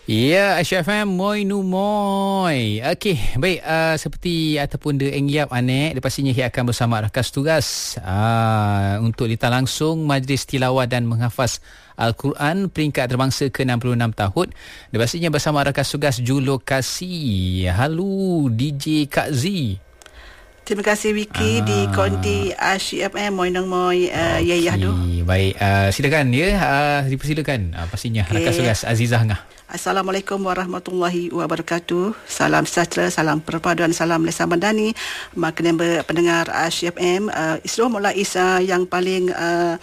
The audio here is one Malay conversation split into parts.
Ya, Aisyah FM, moi nu moi. Okey, baik, seperti ataupun de engiap anek, pastinya ia akan bersama rakan tugas untuk ditang langsung majlis tilawah dan menghafaz Al-Quran peringkat antarabangsa ke-66 tahun. Dan pastinya bersama rakan tugas Julokasi. Halo DJ Kak Z. Terima kasih Wiki di konti ASYFM moi nang moi Yayah tu. Baik, silakan ya, dipersilakan pastinya rakan tugas Azizah Ngah. Assalamualaikum warahmatullahi wabarakatuh. Salam sejahtera, salam perpaduan, salam Malaysia Madani. Maka pendengar ASYFM, Isra mulai yang paling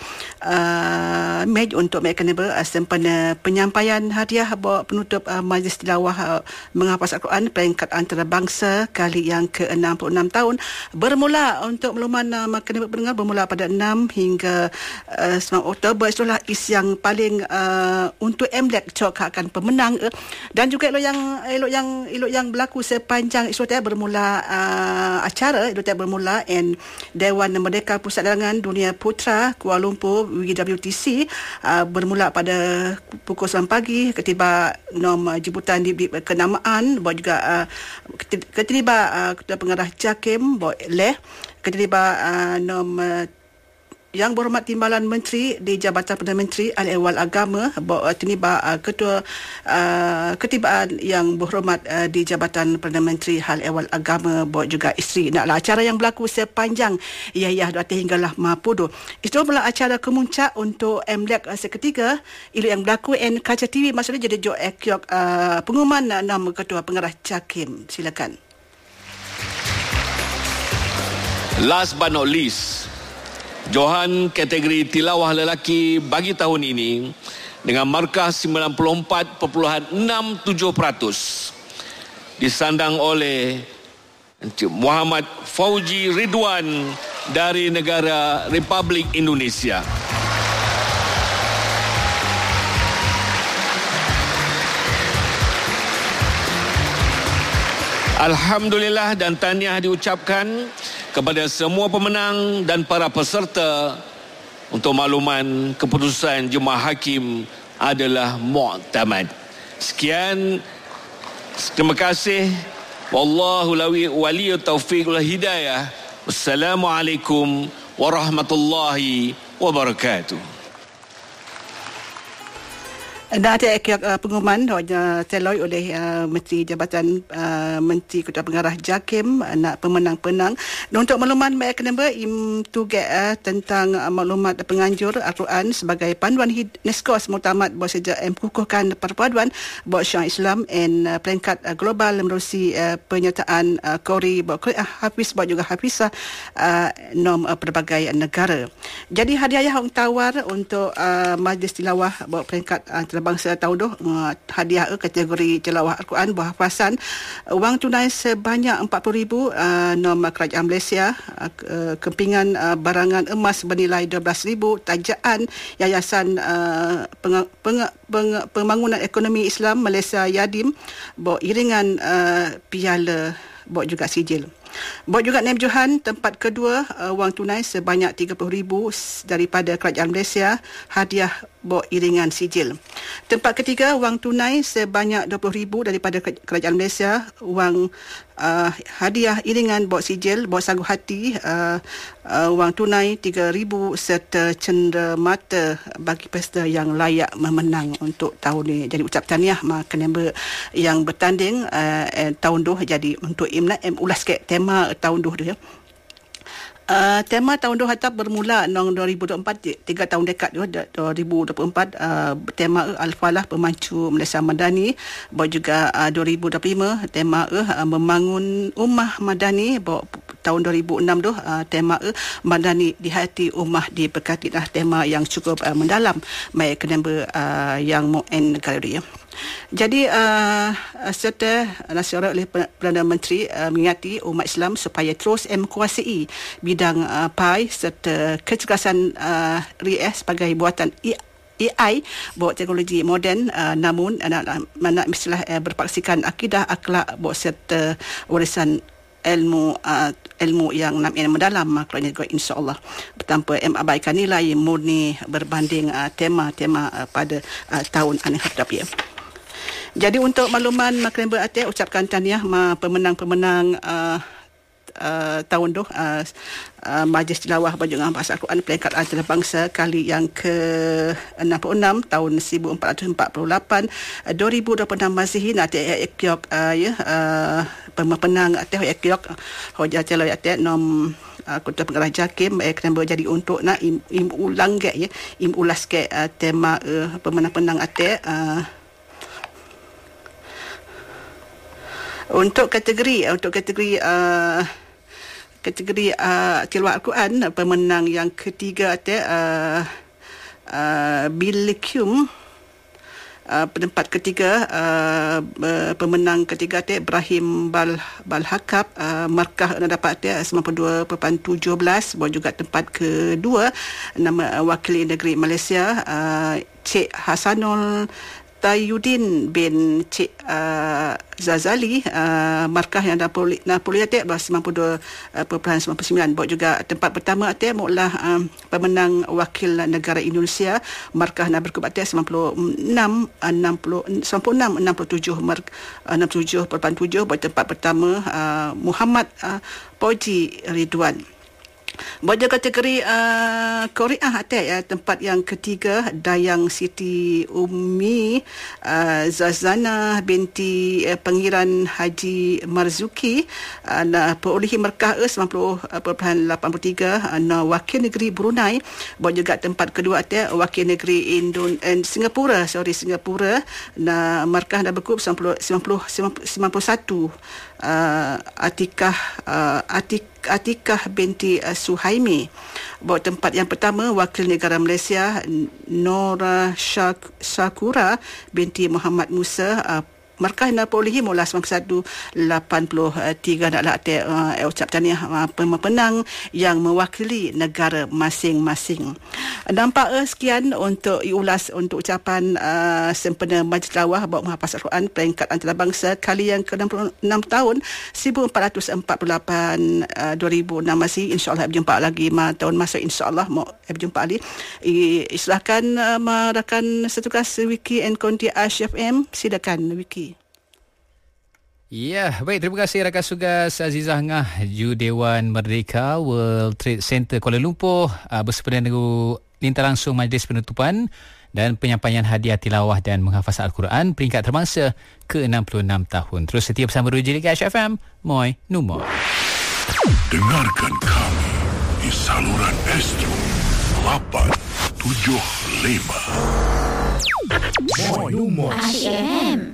mej untuk mereka sempena penyampaian hadiah buat penutup majlis tilawah menghafaz Al-Quran peringkat antarabangsa kali yang ke-66 tahun. Bermula untuk makluman maka pendengar bermula pada 6 hingga 9 Oktober. Itulah yang paling untuk MLEC cok akan pemenang. Dan juga elok yang berlaku sepanjang Isra bermula acara itu bermula Dewan Merdeka Pusat Dagangan Dunia Putra Kuala Lumpur WWTC bermula pada pukul 9 pagi ketiba nom jemputan di kenamaan buat juga ketiba Ketua Pengarah JAKIM buat ketiba nom Yang Berhormat Timbalan Menteri di Jabatan Perdana Menteri Ahli-Ehwal Agama, Tiniba Ketua Ketibaan Yang Berhormat di Jabatan Perdana Menteri Ahli-Ehwal Agama, juga isteri. Naklah acara yang berlaku sepanjang Yayah hinggalah Mapudo. Itu pula acara kemuncak untuk MLEC seketiga ilu yang berlaku Kaca TV maksudnya jadi jo ekyok pengumuman nama Ketua Pengarah JAKIM. Silakan. Last but not least, Johan kategori tilawah lelaki bagi tahun ini dengan markah 94.67% disandang oleh Encik Muhammad Fauji Ridwan dari negara Republik Indonesia. Alhamdulillah dan tahniah diucapkan kepada semua pemenang dan para peserta. Untuk makluman, keputusan Jemaah Hakim adalah mu'tamad. Sekian, terima kasih. Wallahu waliyut taufiq wal hidayah. Wassalamualaikum warahmatullahi wabarakatuh. Dan ada pengumuman teloi oleh Menteri Jabatan Menteri Ketua Pengarah JAKIM nak pemenang-penang. Dan untuk makluman mereka to get tentang maklumat penganjur Al-Quran sebagai panduan UNESCO muktamad buat sejak kukuhkan perpaduan buat syiar Islam peringkat global menerusi penyertaan Kori Hafiz buat juga Hafizah nom pelbagai negara. Jadi hadiah yang tawar untuk majlis tilawah buat peringkat bangsa tahun tu hadiah kategori tilawah Al-Quran buah hafasan wang tunai sebanyak 40,000 nom kerajaan Malaysia, kempingan barangan emas bernilai 12,000, tajaan Yayasan Pembangunan Ekonomi Islam Malaysia Yadim bawa iringan piala bawa juga sijil. Buat juga Naib Johan tempat kedua wang tunai sebanyak 30,000 daripada Kerajaan Malaysia, hadiah buat iringan sijil. Tempat ketiga wang tunai sebanyak 20,000 daripada Kerajaan Malaysia, wang hadiah iringan buat sijil, buat sagu hati, wang tunai 3,000 serta cenderamata bagi peserta yang layak memenang untuk tahun ini. Jadi ucap tahniah maka member yang bertanding tahun tu. Jadi untuk ulas sikit tema tahun tu dia. Tema tahun 2 hatap bermula 2024, 3 tahun dekat 2024. Tema Al-Falah Pemancu Malaysia Madani. Buat juga 2025 tema membangun Ummah Madani. Buat tahun 2006 tu tema Madani di hati ummah diberkati. Tema yang cukup mendalam mai kenapa yang mu'en negara dia. Jadi serta nasihat oleh Perdana Menteri mengingati umat Islam supaya terus menguasai bidang PAI serta kecergasan RIS sebagai buatan AI buat teknologi moden, namun mana mestilah berpaksikan akidah, akhlak buat serta warisan ilmu yang mendalam maknanya insya-Allah tanpa abaikan nilai murni berbanding tema-tema pada tahun aneh hadap ya. Jadi untuk makluman Mak Member Atik, ucapkan tahniah pemenang-pemenang tahun tu Majlis Tilawah Baju Bahasa Al-Quran peringkat antarabangsa kali yang ke-66 tahun 1448 2026 Masehi. Atik Ekyok pemenang Atik Ekyok Hoja Celo Atik nom Kota Pengarah Jakim kenapa jadi untuk nak ulang ke ya ulas ke tema pemenang-pemenang Atik. Untuk kategori tilawah Al-Quran, pemenang yang ketiga Bilikum. Penempat ketiga pemenang ketiga Ibrahim Balhakab, markah dapat 92.17. Bawa juga tempat kedua nama wakil negeri Malaysia Cik Hasanul Tayudin bin Cik Zazali, markah yang Napoli Atik 92.99. Bawa juga tempat pertama Atik muklah pemenang wakil negara Indonesia, markah nak berkub Atik 96.67. Bawa tempat pertama Muhammad Poji Ridwan. Baca kategori Korea Atik tempat yang ketiga Dayang Siti Umi Zazana binti Pengiran Haji Marzuki, perolehi markah 90.83. Wakil negeri Brunei. Bawa juga tempat kedua Atik wakil negeri Singapura. Markah dah berkub 91. Atikah binti Suhaimi. Bawa tempat yang pertama wakil negara Malaysia Nora Shakura binti Muhammad Musa, markah yang perolehi mula 91.83. Naklah Atik ucap tahniah pemenang yang mewakili negara masing-masing. Nampak sekian untuk ulas untuk ucapan sempena Majlis Tilawah Bawa Menghafaz Al-Quran peringkat antarabangsa kali yang ke-66 tahun 1448 2006 Masehi. InsyaAllah berjumpa lagi tahun masa insyaAllah mau berjumpa lagi. Silakan rakan setugas Wiki and Konti Ash FM. Silakan Wiki. Ya, baik. Terima kasih rakan tugas Azizah Ngah, Judewan Merdeka World Trade Center Kuala Lumpur bersempena dengan lintas langsung majlis penutupan dan penyampaian hadiah tilawah dan menghafaz Al-Quran peringkat terbangsa ke-66 tahun. Terus setia bersama Ruji Liga FM. Moi Numo. Dengarkan kami di saluran Astro 875. Moi Numo. ASYM.